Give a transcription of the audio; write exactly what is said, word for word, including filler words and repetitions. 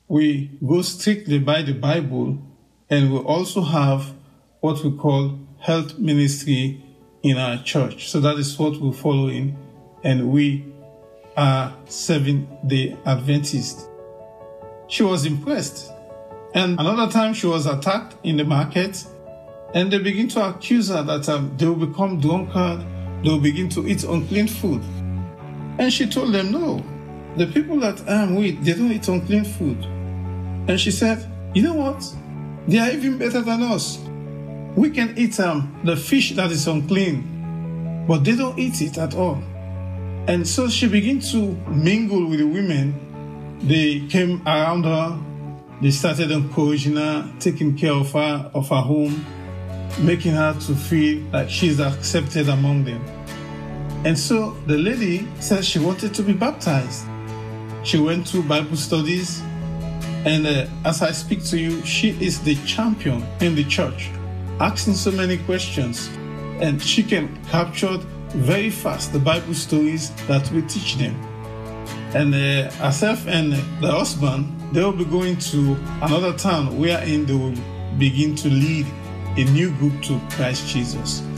we go strictly by the Bible, and we also have what we call health ministry in our church. So that is what we're following, and we are Seventh-day Adventists. She was impressed. And another time she was attacked in the market, and they begin to accuse her that um, they will become drunkard, they will begin to eat unclean food. And she told them, no, the people that I am with, they don't eat unclean food. And she said, you know what? They are even better than us. We can eat um, the fish that is unclean, but they don't eat it at all. And so she began to mingle with the women. They came around her. They started encouraging her, taking care of her, of her home, making her to feel like she's accepted among them. And so the lady said she wanted to be baptized. She went to Bible studies, and uh, as I speak to you, she is the champion in the church, asking so many questions, and she can capture very fast the Bible stories that we teach them. And uh, herself and the husband, they will be going to another town wherein they will begin to lead a new group to Christ Jesus.